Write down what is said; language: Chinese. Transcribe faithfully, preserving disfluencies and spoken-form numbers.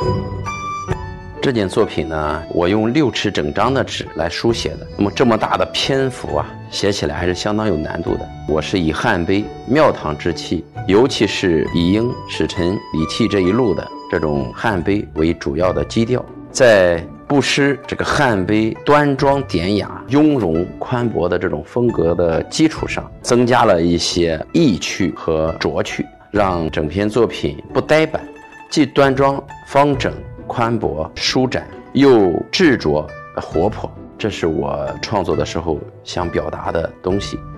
这件作品呢，我用六尺整张的纸来书写的。那么这么大的篇幅啊，写起来还是相当有难度的。我是以汉碑、庙堂之气，尤其是以应使臣李悌这一路的这种汉碑为主要的基调，在不失这个汉碑端庄典雅、雍容宽博的这种风格的基础上，增加了一些意趣和拙趣，让整篇作品不呆板，既端庄方整、宽博舒展，又执着活泼，这是我创作的时候想表达的东西。